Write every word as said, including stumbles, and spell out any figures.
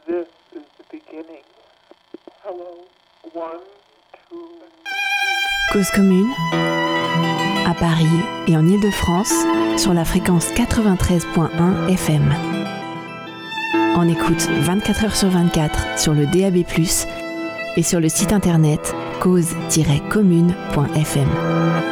This is the beginning. Hello, one, two, Cause commune, à Paris et en Île-de-France, sur la fréquence quatre-vingt-treize virgule un F M. En écoute vingt-quatre heures sur vingt-quatre sur le D A B plus, et sur le site internet cause tiret commune point F M.